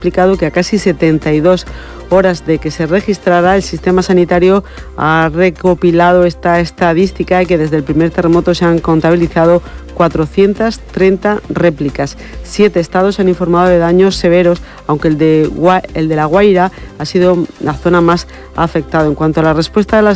explicado que a casi 72 horas de que se registrara, el sistema sanitario ha recopilado esta estadística y que desde el primer terremoto se han contabilizado 430 réplicas. 7 estados han informado de daños severos, aunque el de La Guaira ha sido la zona más afectada. En cuanto a la respuesta de las